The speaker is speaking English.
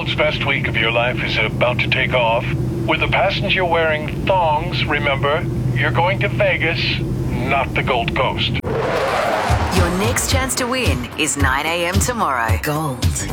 world's best week of your life is about to take off. With a passenger wearing thongs, remember, you're going to Vegas, not the Gold Coast. Your next chance to win is 9 a.m. tomorrow. Gold